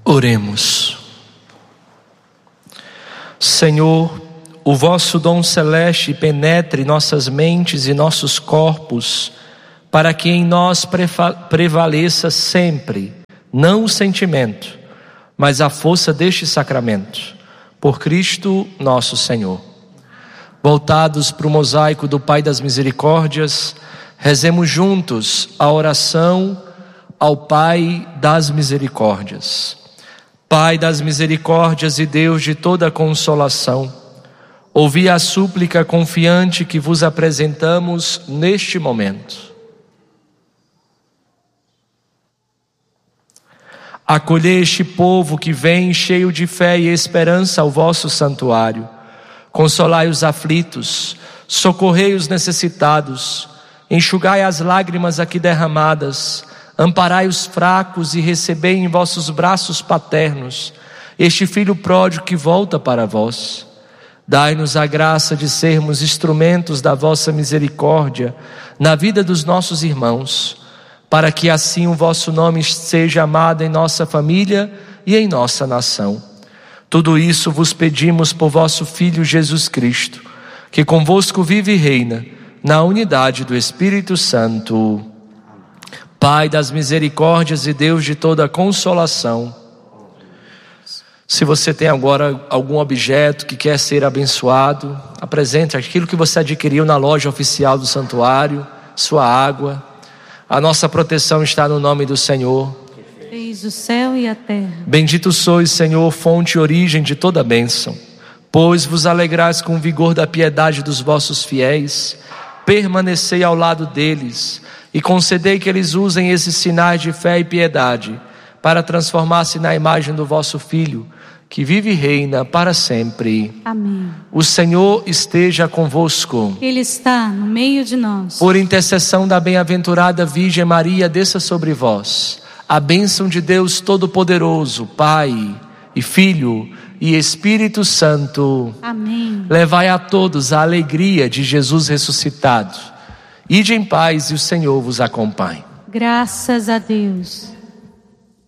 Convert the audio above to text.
Oremos. Senhor, o vosso dom celeste penetre nossas mentes e nossos corpos, para que em nós prevaleça sempre, não o sentimento, mas a força deste sacramento. Por Cristo nosso Senhor. Voltados para o mosaico do Pai das Misericórdias, rezemos juntos a oração ao Pai das Misericórdias. Pai das Misericórdias e Deus de toda consolação, ouvi a súplica confiante que vos apresentamos neste momento. Acolhei este povo que vem cheio de fé e esperança ao vosso santuário. Consolai os aflitos, socorrei os necessitados, enxugai as lágrimas aqui derramadas, amparai os fracos e recebei em vossos braços paternos este filho pródigo que volta para vós. Dai-nos a graça de sermos instrumentos da vossa misericórdia na vida dos nossos irmãos, para que assim o vosso nome seja amado em nossa família e em nossa nação. Tudo isso vos pedimos por vosso Filho Jesus Cristo, que convosco vive e reina na unidade do Espírito Santo. Pai das misericórdias e Deus de toda consolação. Se você tem agora algum objeto que quer ser abençoado, apresente aquilo que você adquiriu na loja oficial do santuário, sua água. A nossa proteção está no nome do Senhor. Fez o céu e a terra. Bendito sois, Senhor, fonte e origem de toda bênção, pois vos alegrais com o vigor da piedade dos vossos fiéis. Permanecei ao lado deles e concedei que eles usem esses sinais de fé e piedade para transformar-se na imagem do vosso Filho, que vive e reina para sempre. Amém. O Senhor esteja convosco. Ele está no meio de nós. Por intercessão da bem-aventurada Virgem Maria, desça sobre vós a bênção de Deus Todo-Poderoso, Pai e Filho e Espírito Santo. Amém. Levai a todos a alegria de Jesus ressuscitado. Ide em paz e o Senhor vos acompanhe. Graças a Deus.